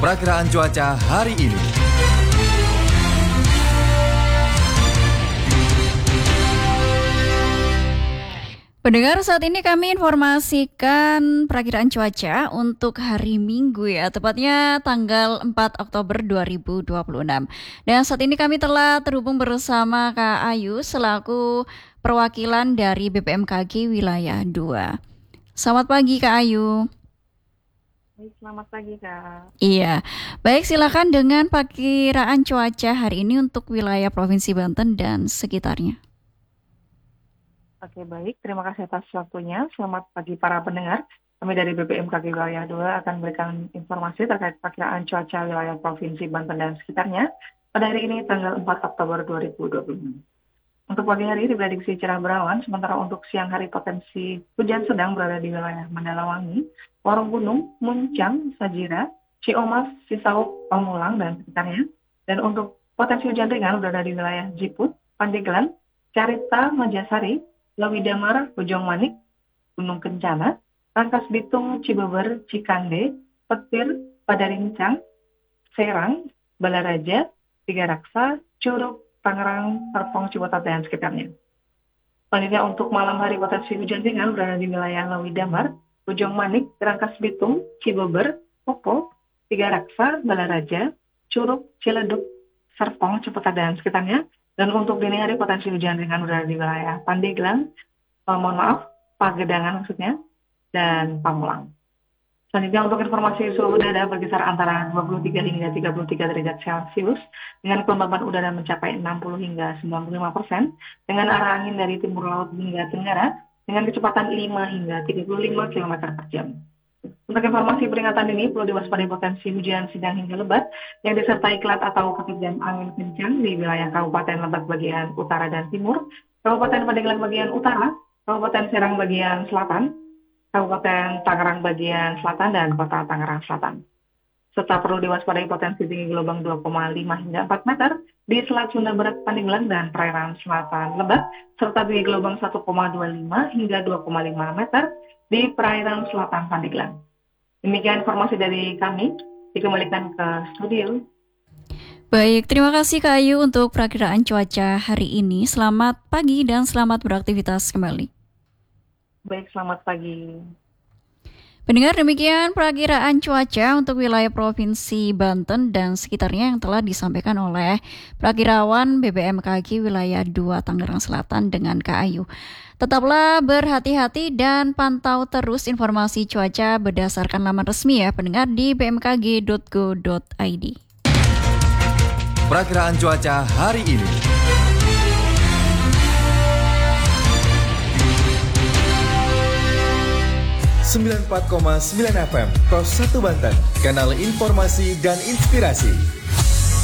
Perakiraan cuaca hari ini. Pendengar, saat ini kami informasikan perakiraan cuaca untuk hari Minggu ya, tepatnya tanggal 4 Oktober 2026. Dan saat ini kami telah terhubung bersama Kak Ayu selaku perwakilan dari BPMKG Wilayah 2. Selamat pagi Kak Ayu. Selamat pagi, Kak. Iya, baik, silakan dengan perkiraan cuaca hari ini untuk wilayah Provinsi Banten dan sekitarnya. Oke, baik. Terima kasih atas waktunya. Selamat pagi para pendengar. Kami dari BPMKG Wilayah 2 akan memberikan informasi terkait perkiraan cuaca wilayah Provinsi Banten dan sekitarnya pada hari ini tanggal 4 Oktober 2026. Untuk pagi hari diprediksi cerah berawan, sementara untuk siang hari potensi hujan sedang berada di wilayah Mandalawangi, Warung Gunung, Muncang, Sajira, Ciomas, Cisauk, Pamulang, dan sekitarnya. Dan untuk potensi hujan ringan berada di wilayah Jiput, Pandeglang, Carita, Majasari, Lawidamar, Bojong Manik, Gunung Kencana, Rangkas Bitung, Cibeber, Cikande, Petir, Padarincang, Serang, Balaraja, Tiga Raksa, Curug, Tangerang, Serpong, Cibotat, dan sekitarnya. Selanjutnya untuk malam hari potensi hujan ringan berada di wilayah Lawidamar, Bojong Manik, Rangkas Bitung, Cibeber, Popo, Tiga Raksa, Balaraja, Curug, Ciledug, Serpong, Cibotat, dan sekitarnya. Dan untuk dini hari potensi hujan ringan berada di wilayah Pandeglang, Pagedangan maksudnya, dan Pamulang. Selanjutnya untuk informasi suhu udara berkisar antara 23 hingga 33 derajat Celcius dengan kelembaban udara mencapai 60 hingga 95% dengan arah angin dari timur laut hingga tenggara dengan kecepatan 5 hingga 35 km per jam. Untuk informasi peringatan ini perlu diwaspadai potensi hujan sedang hingga lebat yang disertai kilat atau ketinggian angin kencang di wilayah Kabupaten Lebak bagian utara dan timur, Kabupaten Pandeglang bagian utara, Kabupaten Serang bagian selatan, Kabupaten Tangerang bagian selatan, dan Kota Tangerang Selatan. Serta perlu diwaspadai potensi tinggi gelombang 2,5 hingga 4 meter di Selat Sunda Barat Pandeglang dan perairan selatan Lebak, serta tinggi gelombang 1,25 hingga 2,5 meter di perairan selatan Pandeglang. Demikian informasi dari kami, dikembalikan ke studio. Baik, terima kasih Kak Ayu untuk perakiraan cuaca hari ini. Selamat pagi dan selamat beraktivitas kembali. Baik, selamat pagi. Pendengar, demikian perakiraan cuaca untuk wilayah Provinsi Banten dan sekitarnya yang telah disampaikan oleh perakirawan BPMKG Wilayah 2 Tangerang Selatan dengan Kak Ayu. Tetaplah berhati-hati dan pantau terus informasi cuaca berdasarkan laman resmi ya pendengar di bmkg.go.id. Perakiraan cuaca hari ini. ...94,9 FM, Pros 1 Banten, kanal informasi dan inspirasi.